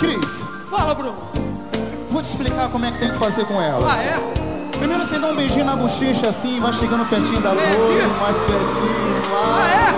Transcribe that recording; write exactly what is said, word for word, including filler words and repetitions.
Cris, Fala, Bruno. vou te explicar como é que tem que fazer com elas. Ah, é? Primeiro você dá um beijinho na bochecha assim, vai chegando pertinho da É, boca, isso. mais pertinho, Ah, mais. é?